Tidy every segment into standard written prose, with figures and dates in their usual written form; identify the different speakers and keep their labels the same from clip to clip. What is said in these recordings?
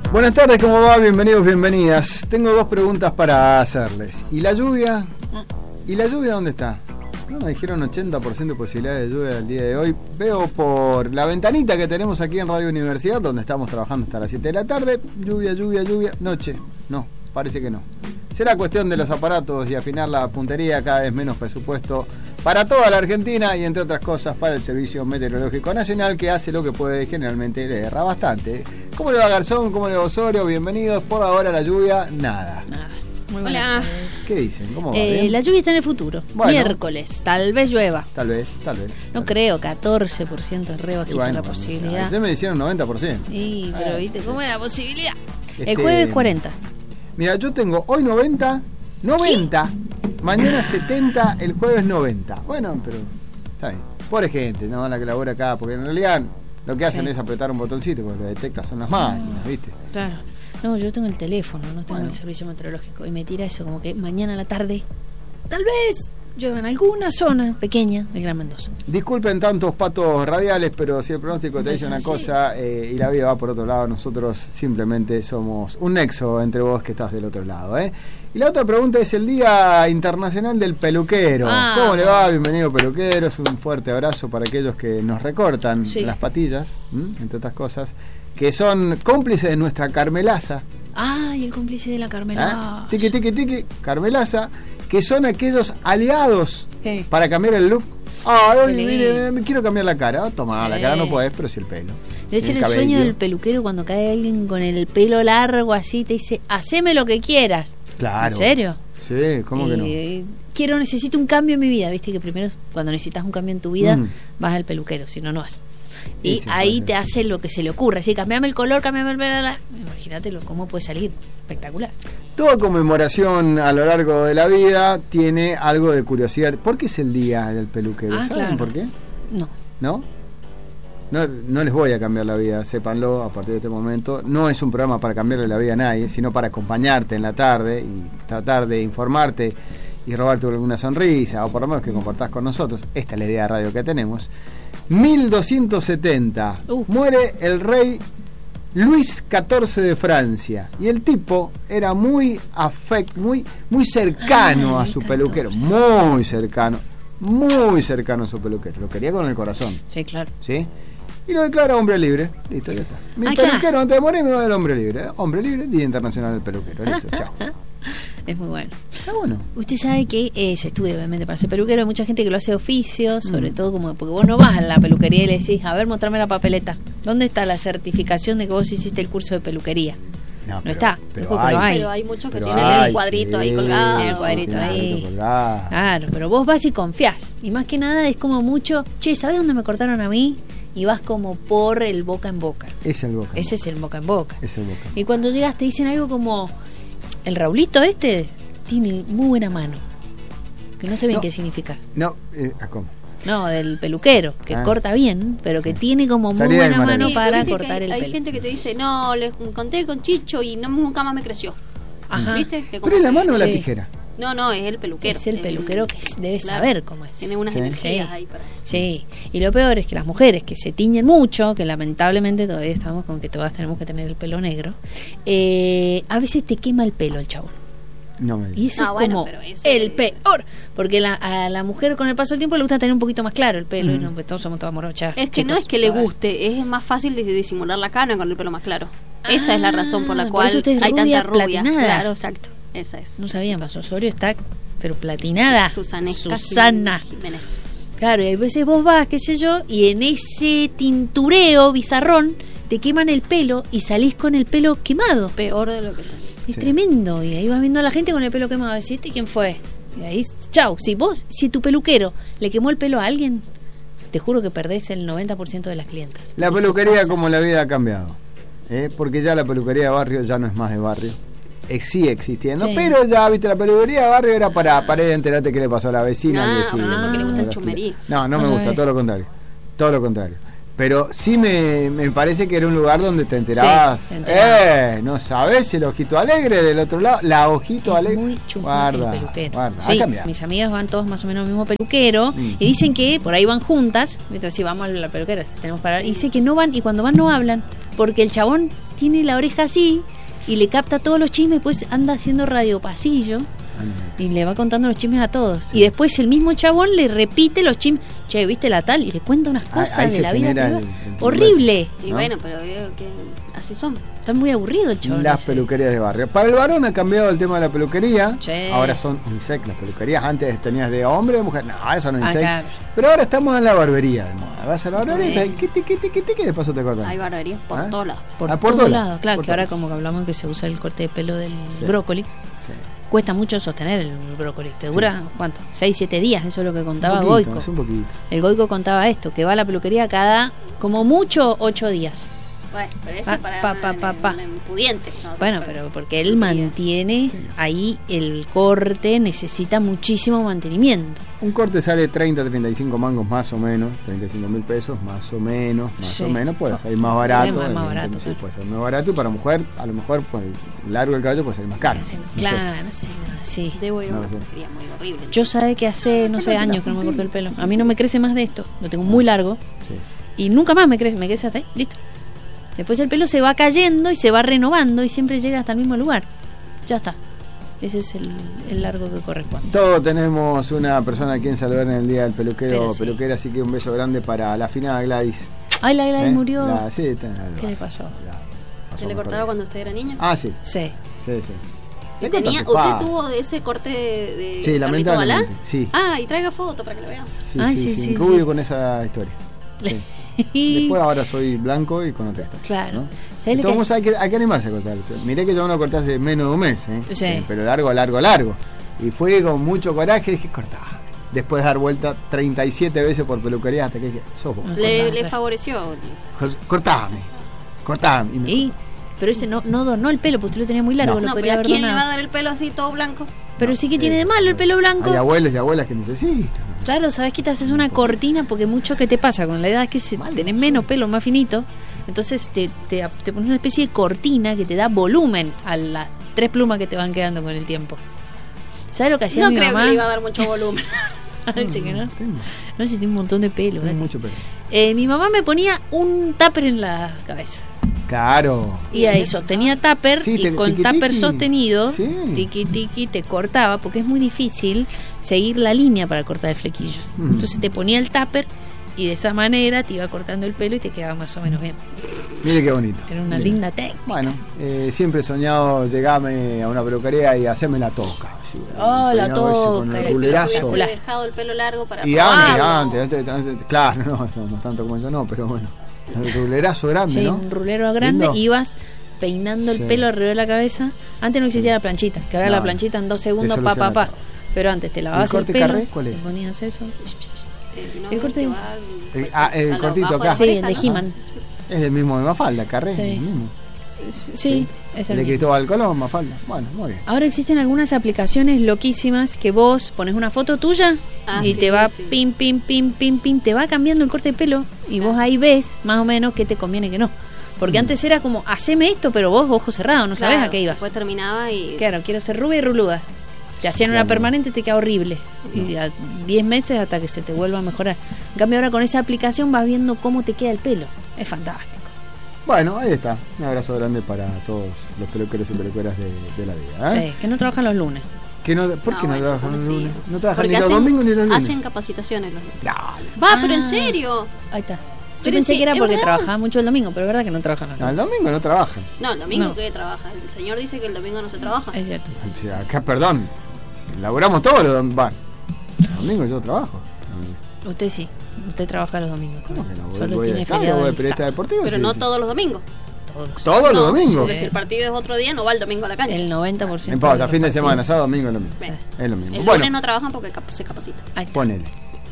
Speaker 1: Buenas tardes, ¿cómo va? Bienvenidos, bienvenidas. Tengo dos preguntas para hacerles. ¿Y la lluvia? ¿Y la lluvia dónde está? No, me dijeron 80% de posibilidades de lluvia el día de hoy. Veo por la ventanita que tenemos aquí en Radio Universidad, donde estamos trabajando hasta las 7 de la tarde. Lluvia, lluvia, lluvia. Noche. No, parece que no. Será cuestión de los aparatos y afinar la puntería, cada vez menos presupuesto para toda la Argentina y, entre otras cosas, para el Servicio Meteorológico Nacional, que hace lo que puede, generalmente le erra bastante. ¿Cómo le va, Garzón? ¿Cómo le va, Osorio? Bienvenidos. Por ahora la lluvia, nada.
Speaker 2: Muy Hola.
Speaker 1: ¿Qué dicen? ¿Cómo va? ¿Bien?
Speaker 2: La lluvia está en el futuro. Bueno, miércoles, tal vez llueva.
Speaker 1: Tal vez.
Speaker 2: No creo, 14% es re bajita la posibilidad.
Speaker 1: Ayer me hicieron 90%.
Speaker 2: Sí, pero viste, ¿cómo es la posibilidad? El jueves 40.
Speaker 1: Mira, yo tengo hoy 90, mañana 70, el jueves 90. Bueno, pero está bien. Pobre gente, no, la que labora acá, porque en realidad lo que hacen es apretar un botoncito, porque lo detecta son las máquinas, ¿viste?
Speaker 2: Claro. No, yo tengo el teléfono, no tengo el servicio meteorológico, y me tira eso como que mañana a la tarde, tal vez llueva en alguna zona pequeña del Gran Mendoza.
Speaker 1: Disculpen tantos patos radiales, pero si el pronóstico te dice una cosa y la vida va por otro lado, nosotros simplemente somos un nexo entre vos que estás del otro lado, ¿eh? Y la otra pregunta es el Día Internacional del Peluquero. ¿Cómo le va? Bienvenido, peluqueros. Un fuerte abrazo para aquellos que nos recortan las patillas, entre otras cosas, que son cómplices de nuestra Carmelaza.
Speaker 2: Y el cómplice de la Carmelaza.
Speaker 1: Tiki, tiki, tiki, Carmelaza, que son aquellos aliados para cambiar el look. Mire, me quiero cambiar la cara. Toma, la cara no podés, pero sí el pelo.
Speaker 2: Debe ser el sueño del peluquero cuando cae alguien con el pelo largo así, te dice, haceme lo que quieras.
Speaker 1: Claro.
Speaker 2: ¿En serio?
Speaker 1: Sí, ¿cómo que no?
Speaker 2: Necesito un cambio en mi vida. Viste que primero cuando necesitas un cambio en tu vida vas al peluquero, si no, no vas. Y ahí te hace lo que se le ocurre. Así, cambiame el color, cambiame el... Imagínate cómo puede salir. Espectacular.
Speaker 1: Toda conmemoración a lo largo de la vida tiene algo de curiosidad. ¿Por qué es el Día del Peluquero? ¿Saben por qué? No. No les voy a cambiar la vida, sépanlo a partir de este momento. No es un programa para cambiarle la vida a nadie, sino para acompañarte en la tarde y tratar de informarte y robarte alguna sonrisa, o por lo menos que compartás con nosotros. Esta es la idea de radio que tenemos. 1270 muere el rey Luis XIV de Francia, y el tipo era muy cercano a su peluquero, muy cercano a su peluquero, lo quería con el corazón.
Speaker 2: Sí, claro.
Speaker 1: ¿Sí? Y lo declara hombre libre. Listo, ya está. Mi peluquero, antes de morir, me va del hombre libre. Hombre libre, Día Internacional del Peluquero. Listo, chao.
Speaker 2: Es muy bueno.
Speaker 1: Está bueno.
Speaker 2: Usted sabe que se estudia obviamente para ser peluquero. Hay mucha gente que lo hace de oficio, sobre todo como porque vos no vas a la peluquería y le decís, a ver, mostrame la papeleta. ¿Dónde está la certificación de que vos hiciste el curso de peluquería? No está.
Speaker 3: Pero hay muchos que tienen el cuadrito ahí colgado.
Speaker 2: El cuadrito ahí. Claro, pero vos vas y confiás. Y más que nada es como mucho, ¿sabés dónde me cortaron a mí? Y vas como por el boca en boca.
Speaker 1: Ese es el boca en boca.
Speaker 2: Y cuando llegas te dicen algo como, el Raulito tiene muy buena mano. Que no sé bien qué significa.
Speaker 1: ¿Cómo?
Speaker 2: No, del peluquero, que corta bien, pero que tiene como muy buena mano para cortar el pelo.
Speaker 3: Hay gente que te dice, no, le conté con Chicho y nunca más me creció.
Speaker 2: Ajá.
Speaker 3: ¿Viste?
Speaker 1: ¿Pero es la mano o la tijera?
Speaker 3: No, es el peluquero.
Speaker 2: Es el peluquero que debe saber cómo es.
Speaker 3: Tiene unas energías ahí para...
Speaker 2: Sí, y lo peor es que las mujeres que se tiñen mucho, que lamentablemente todavía estamos con que todas tenemos que tener el pelo negro, a veces te quema el pelo el chabón.
Speaker 1: No me digas.
Speaker 2: Y eso es como el peor, porque a la mujer con el paso del tiempo le gusta tener un poquito más claro el pelo, y pues todos somos todas morochas.
Speaker 3: Es que no es que le guste, es más fácil de disimular la cana con el pelo más claro. Esa es la razón por la cual hay tanta rubia.
Speaker 2: Platinada.
Speaker 3: Claro, exacto. Esa es.
Speaker 2: No sabíamos, Osorio está pero platinada.
Speaker 3: Susana Jiménez.
Speaker 2: Claro, y a veces vos vas, qué sé yo, y en ese tintureo bizarrón te queman el pelo y salís con el pelo quemado.
Speaker 3: Peor de lo que está.
Speaker 2: Es tremendo, y ahí vas viendo a la gente con el pelo quemado, decís, ¿quién fue? Y ahí, chau, si tu peluquero le quemó el pelo a alguien, te juro que perdés el 90% de las clientas.
Speaker 1: La peluquería, como la vida ha cambiado, porque ya la peluquería de barrio ya no es más de barrio. Sigue existiendo, pero ya, viste, la peluquería de barrio era para ir a enterarte qué le pasó a la vecina, al vecino.
Speaker 3: Porque le gusta el chumería.
Speaker 1: No me gusta, todo lo contrario. Pero sí me parece que era un lugar donde te enterabas.
Speaker 2: Sí, te enterabas.
Speaker 1: No sabes el ojito alegre del otro lado, la ojito alegre.
Speaker 2: Muy chumón el peluquero.
Speaker 1: Sí,
Speaker 2: mis amigas van todos más o menos al mismo peluquero y dicen que por ahí van juntas, ¿viste? Si vamos a la peluquera, tenemos para, y dice que no van, y cuando van no hablan, porque el chabón tiene la oreja así y le capta todos los chismes, después anda haciendo radio pasillo y le va contando los chismes a todos. Sí. Y después el mismo chabón le repite los chismes. Che, ¿viste la tal? Y le cuenta unas cosas de la vida privada. Horrible.
Speaker 3: Y bueno, pero que así son.
Speaker 2: Está muy aburrido el chabón.
Speaker 1: Las peluquerías de barrio. Para el varón ha cambiado el tema de la peluquería.
Speaker 2: Sí.
Speaker 1: Ahora son unisex las peluquerías. Antes tenías de hombre, de mujer. No, ahora son unisex.
Speaker 2: Claro.
Speaker 1: Pero ahora estamos en la barbería de moda. Vas a la barbería y ¿qué de paso te cortan?
Speaker 3: Hay barberías por todos lados.
Speaker 2: Por todos lados, claro. Que ahora como que hablamos que se usa el corte de pelo del brócoli. Sí. Cuesta mucho sostener el brócoli. Te dura, ¿cuánto? 6-7 días. Eso es lo que contaba Goico.
Speaker 1: Es un poquito.
Speaker 2: El Goico contaba esto, que va a la peluquería cada, como mucho, 8 días.
Speaker 3: Bueno, pero eso para pudientes, ¿no?
Speaker 2: Bueno, pero porque él mantiene ahí el corte, necesita muchísimo mantenimiento.
Speaker 1: Un corte sale 30-35 mangos más o menos, 35.000 pesos más o menos, puede ser más barato.
Speaker 2: Más barato,
Speaker 1: sí, puede ser más barato, y para mujer, a lo mejor por el largo del cabello puede ser más caro.
Speaker 2: Claro, sí.
Speaker 3: Debo ir a una peluquería muy horrible.
Speaker 2: Yo sabe que hace, años que no me corto el pelo. A mí no me crece más de esto, lo tengo muy largo. Sí. Y nunca más me crece hasta ahí, listo. Después el pelo se va cayendo y se va renovando y siempre llega hasta el mismo lugar. Ya está. Ese es el largo que corresponde.
Speaker 1: Todos tenemos una persona a quien saludar en el día del peluquero o peluquera, así que un beso grande para la afinada Gladys.
Speaker 2: Ay, la Gladys murió.
Speaker 1: ¿Qué
Speaker 2: le pasó?
Speaker 3: ¿Se le cortaba cuando usted era niño?
Speaker 1: Ah, sí.
Speaker 2: Sí.
Speaker 3: ¿Usted tuvo ese corte de
Speaker 1: sí, lamentablemente. Sí.
Speaker 3: Ah, y traiga foto para que lo vean.
Speaker 1: Sí. Rubio con esa historia. Sí. Después ahora soy blanco y con otra historia.
Speaker 2: Claro.
Speaker 1: ¿no? Entonces hay que animarse a cortar el pelo. Miré que yo me lo corté hace menos de un mes,
Speaker 2: Sí.
Speaker 1: Pero largo. Y fue con mucho coraje, dije, cortá. Después de dar vuelta 37 veces por peluquería hasta que dije, sos vos.
Speaker 3: Le favoreció.
Speaker 1: Cortame.
Speaker 2: Pero ese no donó el pelo, porque usted lo tenía muy largo.
Speaker 3: No, pero ¿a quién le va a dar el pelo así todo blanco?
Speaker 2: Pero sí que tiene de malo el pelo blanco.
Speaker 1: Hay abuelos y abuelas que necesitan.
Speaker 2: Claro, ¿sabes qué? Te haces una cortina, porque mucho que te pasa con la edad es que tenés menos pelo, más finito. Entonces te pones una especie de cortina que te da volumen a las 3 plumas que te van quedando con el tiempo. ¿Sabes lo que hacía mi mamá?
Speaker 3: No creo que le iba a dar mucho volumen.
Speaker 2: Dice que no. No, si tiene un montón de pelo.
Speaker 1: Tiene mucho pelo.
Speaker 2: Mi mamá me ponía un tupper en la cabeza.
Speaker 1: Claro.
Speaker 2: Y ahí sostenía tupper y con tupper sostenido, tiqui, te cortaba, porque es muy difícil seguir la línea para cortar el flequillo. Entonces te ponía el tupper y de esa manera te iba cortando el pelo y te quedaba más o menos bien.
Speaker 1: Mire qué bonito.
Speaker 2: Era una linda técnica.
Speaker 1: Bueno, siempre he soñado llegarme a una peluquería y hacerme la toca.
Speaker 2: La toca.
Speaker 1: Con el rulerazo.
Speaker 3: Le dejado el pelo largo para
Speaker 1: y antes, claro, no tanto como yo, no, pero bueno. El rulerazo grande, ¿no?
Speaker 2: Un rulero grande. ¿Lindo? Ibas peinando el pelo alrededor de la cabeza. Antes no existía la planchita, que ahora la planchita en 2 segundos, Pero antes te lavabas el pelo.
Speaker 1: Carré, ¿cuál es?
Speaker 2: Te ponías eso.
Speaker 3: El corte
Speaker 1: el cortito acá.
Speaker 2: Sí, el de He-Man.
Speaker 1: Es el mismo de Mafalda, Carré.
Speaker 2: Sí.
Speaker 1: Es el mismo.
Speaker 2: Sí, es
Speaker 1: el de Cristóbal Colón, Mafalda. Bueno, muy bien.
Speaker 2: Ahora existen algunas aplicaciones loquísimas que vos pones una foto tuya y te va pim, te va cambiando el corte de pelo y vos ahí ves más o menos qué te conviene y qué no. Porque antes era como, haceme esto, pero vos ojos cerrados, no sabés a qué ibas.
Speaker 3: Después terminaba y...
Speaker 2: Claro, quiero ser rubia y ruluda. Te hacían una permanente y te queda horrible. Y a 10 meses hasta que se te vuelva a mejorar. En cambio ahora con esa aplicación vas viendo cómo te queda el pelo. Es fantástico.
Speaker 1: Bueno, ahí está. Un abrazo grande para todos los peluqueros y peluqueras de la vida.
Speaker 2: Sí, que no trabajan los lunes.
Speaker 1: ¿Por qué no trabajan los lunes? No trabajan ni los domingos ni los lunes.
Speaker 3: Hacen capacitaciones los lunes.
Speaker 1: Dale.
Speaker 3: Pero en serio.
Speaker 2: Ahí está. Yo pensé que era porque trabajaba mucho el domingo, pero es verdad que no trabajan los lunes.
Speaker 1: El domingo no trabajan.
Speaker 3: No, el domingo que trabaja. El señor dice que el domingo no se trabaja.
Speaker 2: Es cierto.
Speaker 1: Acá, perdón. Laburamos todos los domingos. Los domingos yo trabajo.
Speaker 2: Usted sí. Usted trabaja los domingos también. Solo
Speaker 1: tiene feriado el deportivo.
Speaker 3: Pero no todos los domingos.
Speaker 1: Todos los domingos.
Speaker 3: Porque si el partido es otro día, no va el domingo a la cancha.
Speaker 2: El 90%.
Speaker 1: No importa, fin de semana, sábado, domingo, domingo.
Speaker 3: Sí.
Speaker 1: Es lo mismo.
Speaker 3: El lunes no trabajan porque se capacitan.
Speaker 1: Ponele.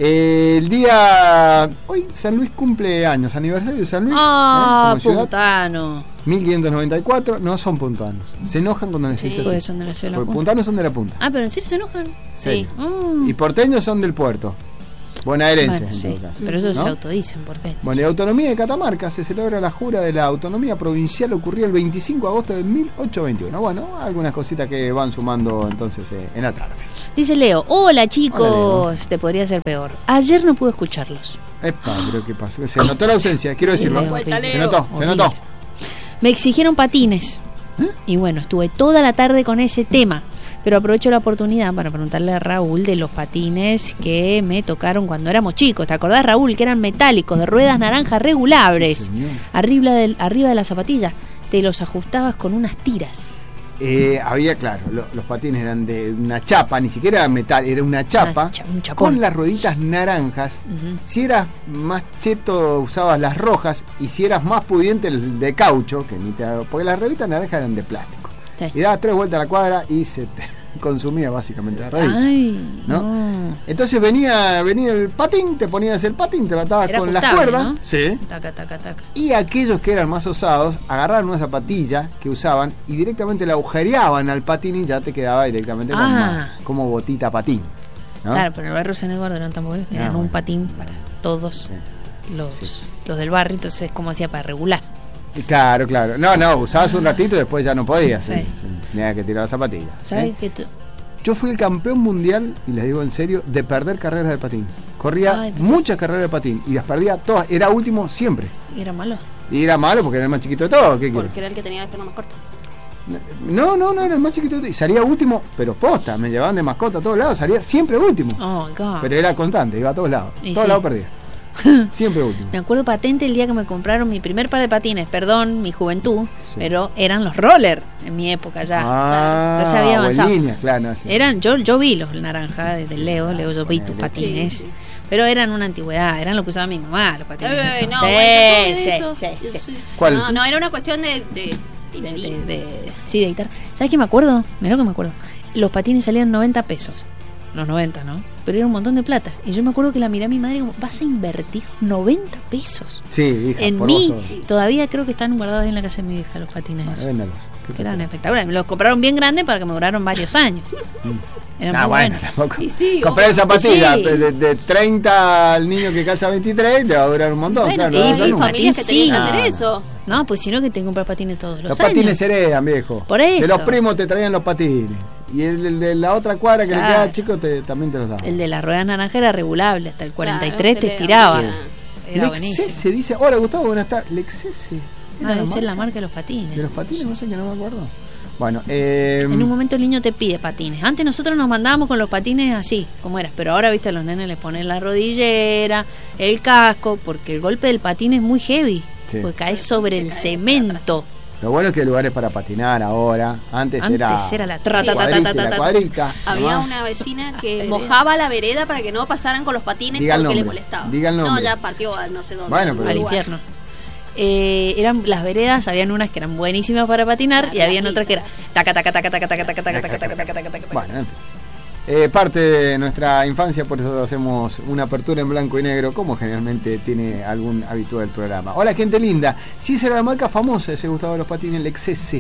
Speaker 1: El día... Hoy San Luis cumple años, aniversario de San Luis.
Speaker 2: Como puntano.
Speaker 1: 1594, no son puntanos. Se enojan cuando les dicen
Speaker 2: pues son de la ciudad.
Speaker 1: Porque puntanos son de la punta.
Speaker 2: Pero en serio se enojan.
Speaker 1: Sí. Y porteños son del puerto. Bonaerenses,
Speaker 2: bueno, sí, pero eso se autodicen porteños.
Speaker 1: Bueno, la autonomía de Catamarca se celebra la jura de la autonomía provincial, ocurrió el 25 de agosto de 1821. Bueno, algunas cositas que van sumando entonces en la tarde.
Speaker 2: Dice Leo, hola chicos. Hola, Leo. Te podría ser peor. Ayer no pude escucharlos.
Speaker 1: Epa, pero ¿qué pasó? Se notó la ausencia, quiero decirlo.
Speaker 3: Se
Speaker 1: notó.
Speaker 2: Me exigieron patines. Y bueno, estuve toda la tarde con ese tema. Pero aprovecho la oportunidad para preguntarle a Raúl de los patines que me tocaron cuando éramos chicos. ¿Te acordás, Raúl? Que eran metálicos, de ruedas naranjas regulables.
Speaker 1: Sí,
Speaker 2: arriba de la zapatilla. Te los ajustabas con unas tiras.
Speaker 1: Había, claro, los patines eran de una chapa, ni siquiera era metal, era una chapa
Speaker 2: un chapón.
Speaker 1: Con las rueditas naranjas. Si eras más cheto usabas las rojas, y si eras más pudiente el de caucho, porque las rueditas naranjas eran de plástico.
Speaker 2: Sí.
Speaker 1: Y dabas 3 vueltas a la cuadra y se te consumía básicamente la ruedita.
Speaker 2: Ay,
Speaker 1: ¿no? Entonces venía el patín, te ponías el patín, te lo atabas con las cuerdas,
Speaker 2: ¿no?
Speaker 1: Sí.
Speaker 2: Taca, taca, taca.
Speaker 1: Y aquellos que eran más osados agarraron una zapatilla que usaban y directamente la agujereaban al patín y ya te quedaba directamente como botita patín, ¿no?
Speaker 2: Claro, pero el barrio San Eduardo eran tan buenos, tenían un patín para todos los del barrio, entonces ¿cómo hacía para regular?
Speaker 1: Claro. No, usabas un ratito y después ya no podías. Sí. Tenías que tirar la zapatilla.
Speaker 2: ¿Sabes qué?
Speaker 1: Yo fui el campeón mundial, y les digo en serio, de perder carreras de patín. Corría muchas carreras de patín y las perdía todas. Era último siempre.
Speaker 2: ¿Y era malo?
Speaker 1: Y era malo porque era el más chiquito de todos.
Speaker 3: Porque era el que tenía el pelo más corto.
Speaker 1: No, era el más chiquito de todos. Y salía último, pero posta. Me llevaban de mascota a todos lados. Salía siempre último.
Speaker 2: Oh, God.
Speaker 1: Pero era constante, iba a todos lados.
Speaker 2: Y
Speaker 1: todos lados perdía. Siempre último.
Speaker 2: Me acuerdo patente el día que me compraron mi primer par de patines, mi juventud, pero eran los roller en mi época ya. Entonces había avanzado.
Speaker 1: Líneas, claro,
Speaker 2: yo vi los naranjas del Leo, yo vi tus patines. Sí. Pero eran una antigüedad, eran lo que usaba mi mamá, los patines.
Speaker 3: Sí.
Speaker 1: ¿Cuál?
Speaker 3: No, era una cuestión de
Speaker 2: guitarra. ¿Sabes qué me acuerdo? Mirá lo que me acuerdo. Los patines salían 90 pesos. Los 90, ¿no? Pero era un montón de plata. Y yo me acuerdo que la miré a mi madre como, ¿vas a invertir 90 pesos?
Speaker 1: Sí, hija.
Speaker 2: En mí, todavía creo que están guardados ahí en la casa de mi hija los patines.
Speaker 1: Véndalos.
Speaker 2: Eran espectaculares. Me los compraron bien grandes para que me duraron varios años. Eran muy buenos.
Speaker 1: Tampoco.
Speaker 3: Y sí,
Speaker 1: compré zapatilla de 30 al niño que calza 23, le va a durar un montón.
Speaker 3: Bueno,
Speaker 1: claro,
Speaker 3: y hay familias que tenían que hacer eso.
Speaker 2: No, pues si no, que tengo que comprar patines todos los años.
Speaker 1: Los patines heredan, viejo.
Speaker 2: Por eso.
Speaker 1: De los primos te traían los patines. Y el de la otra cuadra que le quedaba chico también te los daba.
Speaker 2: El de la rueda naranja era regulable, hasta el 43 te estiraba. Era buenísimo.
Speaker 1: Lexese dice, hola Gustavo, buenas tardes. Lexese.
Speaker 2: Debe ser la marca de los patines.
Speaker 1: De los patines, no sé, que no me acuerdo. Bueno,
Speaker 2: en un momento el niño te pide patines. Antes nosotros nos mandábamos con los patines así, como era. Pero ahora, viste, a los nenes les ponen la rodillera, el casco, porque el golpe del patín es muy heavy. Sí. Porque caes sobre el cemento.
Speaker 1: Lo bueno es que hay lugares para patinar ahora. Antes era
Speaker 2: la
Speaker 1: cuadrita.
Speaker 3: Había una vecina que mojaba la vereda para que no pasaran con los patines porque le molestaba.
Speaker 1: No,
Speaker 3: ya partió a no sé dónde.
Speaker 1: Bueno, pero
Speaker 2: al infierno. Eran las veredas, habían unas que eran buenísimas para patinar y habían otras que era taca taca taca taca taca taca taca taca taca taca taca.
Speaker 1: Bueno, en fin. Parte de nuestra infancia, por eso hacemos una apertura en blanco y negro, como generalmente tiene algún habitual del programa. Hola, gente linda. Sí, esa era la marca famosa, ese Gustavo de los patines, Lexese.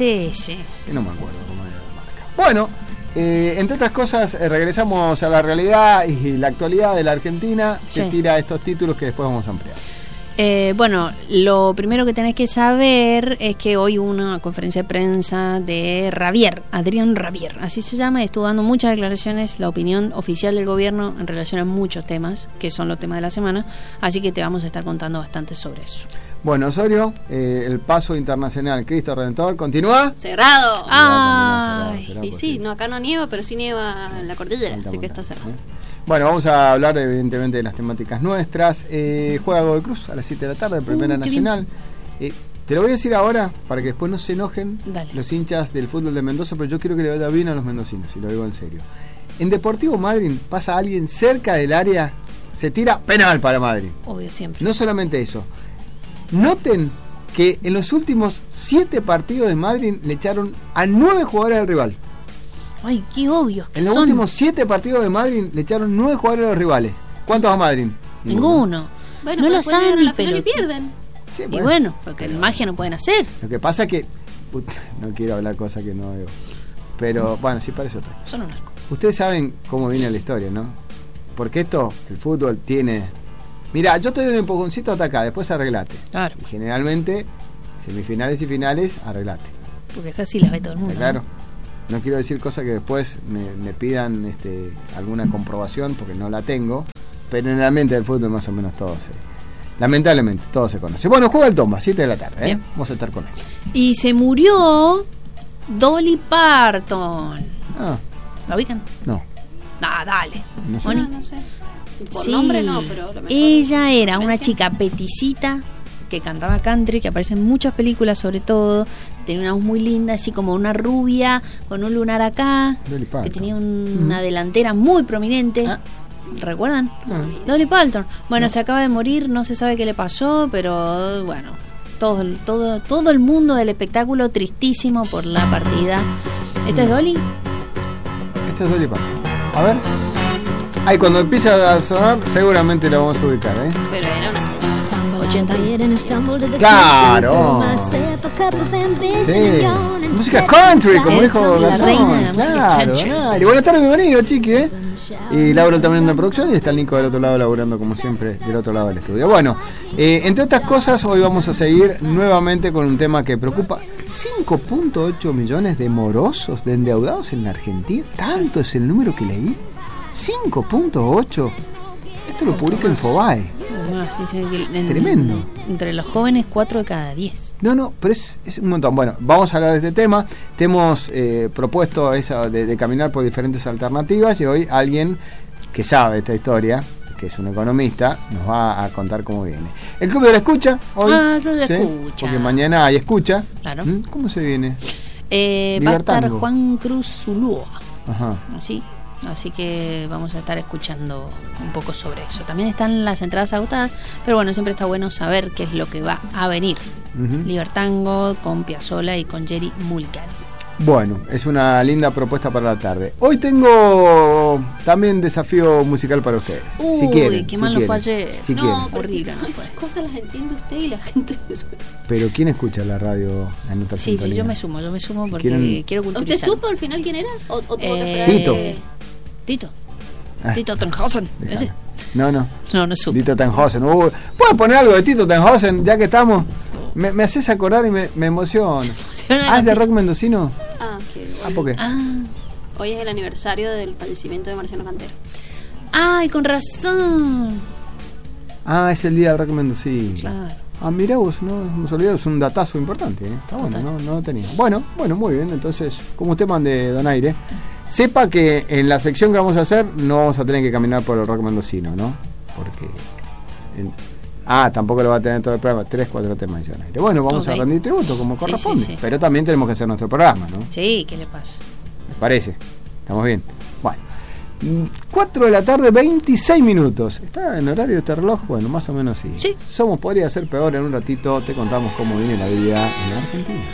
Speaker 1: No me acuerdo cómo era la marca. Bueno, entre otras cosas, regresamos a la realidad y la actualidad de la Argentina, que tira estos títulos que después vamos a ampliar.
Speaker 2: Bueno, lo primero que tenés que saber es que hoy hubo una conferencia de prensa de Adrián Rabier, así se llama, y estuvo dando muchas declaraciones, la opinión oficial del gobierno en relación a muchos temas, que son los temas de la semana, así que te vamos a estar contando bastante sobre eso.
Speaker 1: Bueno, Osorio, el paso internacional Cristo Redentor continúa.
Speaker 3: Cerrado.
Speaker 1: Cerrado,
Speaker 3: y sí, no, acá no nieva, pero sí nieva en la cordillera, así que está cerrado.
Speaker 1: Bueno, vamos a hablar evidentemente de las temáticas nuestras. Juega Godoy Cruz a las 7 de la tarde en Primera Nacional. Te lo voy a decir ahora para que después no se enojen los hinchas del fútbol de Mendoza, pero yo quiero que le vaya bien a los mendocinos, y lo digo en serio. En Deportivo Madryn pasa alguien cerca del área, se tira penal para Madryn.
Speaker 2: Obvio, siempre.
Speaker 1: No solamente eso. Noten que en los últimos 7 partidos de Madryn le echaron a 9 jugadores del rival.
Speaker 2: Ay, qué obvio.
Speaker 1: En los últimos 7 partidos de Madryn le echaron 9 jugadores a los rivales. ¿Cuántos a Madryn?
Speaker 2: Ninguno.
Speaker 3: Bueno,
Speaker 2: no lo saben ni
Speaker 3: pero y pierden.
Speaker 1: Sí,
Speaker 2: y bueno, porque magia no pueden hacer.
Speaker 1: Lo que pasa es que no quiero hablar cosas que no debo. Pero bueno, sí, para eso está.
Speaker 2: Son un asco.
Speaker 1: Ustedes saben cómo viene la historia, ¿no? Porque el fútbol tiene... Mirá, yo te doy un empujoncito hasta acá, después arreglate.
Speaker 2: Claro.
Speaker 1: Y generalmente, semifinales y finales, arreglate.
Speaker 2: Porque esas sí las ve todo el mundo.
Speaker 1: Claro. No quiero decir cosas que después me pidan alguna comprobación, porque no la tengo. Pero en el ambiente del fútbol más o menos todo se... Lamentablemente, todo se conoce. Bueno, juega el Tomba, 7 de la tarde,
Speaker 2: Bien.
Speaker 1: Vamos a estar con él.
Speaker 2: Y se murió Dolly Parton.
Speaker 1: Ah,
Speaker 2: ¿La ubican?
Speaker 1: no.
Speaker 2: Ah, dale.
Speaker 1: No sé.
Speaker 2: Moni.
Speaker 3: No sé. Por
Speaker 2: Sí,
Speaker 3: nombre no, pero a lo mejor
Speaker 2: ella era
Speaker 3: por
Speaker 2: una
Speaker 3: precio.
Speaker 2: chica peticita que cantaba country, que aparece en muchas películas, sobre todo. Tenía una voz muy linda, así como una rubia con un lunar acá,
Speaker 1: Dolly Parton.
Speaker 2: que tenía una delantera muy prominente.
Speaker 1: Ah.
Speaker 2: ¿Recuerdan?
Speaker 1: Ah.
Speaker 2: Dolly Parton. Bueno, se acaba de morir, no se sabe qué le pasó, pero bueno, todo el mundo del espectáculo tristísimo por la partida. ¿Esta es Dolly?
Speaker 1: Esto es Dolly Parton. A ver. Ay, cuando empieza a sonar, seguramente lo vamos a ubicar,
Speaker 3: Pero era una
Speaker 2: 80.
Speaker 1: Claro. Sí. Música country, como dijo
Speaker 2: La
Speaker 1: Garzón.
Speaker 2: reina de la música
Speaker 1: Claro,
Speaker 2: country.
Speaker 1: Donari. Buenas tardes, bienvenido, chiqui, Y Laura también en la producción y está el Nico del otro lado laburando como siempre del otro lado del estudio. Bueno, entre otras cosas, hoy vamos a seguir nuevamente con un tema que preocupa. 5.8 millones de morosos, de endeudados en la Argentina. ¿Tanto es el número que leí? 5.8. Esto lo publica Infobae.
Speaker 2: Tremendo. Entre los jóvenes, 4 de cada 10.
Speaker 1: No, pero es un montón. Bueno, vamos a hablar de este tema. Te hemos propuesto esa de caminar por diferentes alternativas y hoy alguien que sabe esta historia, que es un economista, nos va a contar cómo viene. El Club de la Escucha, hoy.
Speaker 2: El Club de la Escucha.
Speaker 1: Porque mañana hay escucha.
Speaker 2: Claro.
Speaker 1: ¿Cómo se viene?
Speaker 2: Va a estar Juan Cruz Zulúa.
Speaker 1: Ajá.
Speaker 2: Así que vamos a estar escuchando un poco sobre eso. También están las entradas agotadas, pero bueno, siempre está bueno saber qué es lo que va a venir. Libertango con Piazzolla y con Jerry Mulligan.
Speaker 1: Bueno, es una linda propuesta para la tarde. Hoy tengo también desafío musical para ustedes.
Speaker 2: Uy,
Speaker 1: si quieren,
Speaker 2: qué mal lo fue ayer.
Speaker 1: Si
Speaker 3: no,
Speaker 1: quieren.
Speaker 3: horrible. Esas cosas las entiende usted y la gente.
Speaker 1: Pero ¿quién escucha la radio en otra
Speaker 2: Sí,
Speaker 1: sintonía?
Speaker 2: yo me sumo porque
Speaker 1: quieren...
Speaker 2: quiero culturizar.
Speaker 3: ¿Usted supo al final quién era? ¿O tuvo que
Speaker 1: Tito.
Speaker 2: Tito Tannhäuser. ¿Ese?
Speaker 1: No
Speaker 2: supo.
Speaker 1: Tito Tannhäuser. ¿Puedes poner algo de Tito Tannhäuser ya que estamos? Me haces acordar y me emociona. ¿Es de rock mendocino? ¿Por qué?
Speaker 3: Hoy es el aniversario del fallecimiento de Marciano Cantero.
Speaker 2: ¡Ay, con razón!
Speaker 1: Es el día del rock mendocino.
Speaker 2: Claro.
Speaker 1: Mirá vos, no hemos olvidado, es un datazo importante, Está bueno, no lo tenía. Bueno, muy bien, entonces, como usted mande, Donaire, sepa que en la sección que vamos a hacer no vamos a tener que caminar por el rock mendocino, ¿no? Porque... tampoco lo va a tener todo el programa, 3-4 temas de Donaire. Bueno, vamos a rendir tributo como corresponde,
Speaker 2: sí.
Speaker 1: pero también tenemos que hacer nuestro programa, ¿no?
Speaker 2: Sí, ¿qué le pasa?
Speaker 1: Me parece, estamos bien. Bueno, 4 de la tarde, 26 minutos. ¿Está en horario este reloj? Bueno, más o menos sí.
Speaker 2: Sí.
Speaker 1: Podría ser peor en un ratito, te contamos cómo viene la vida en la Argentina.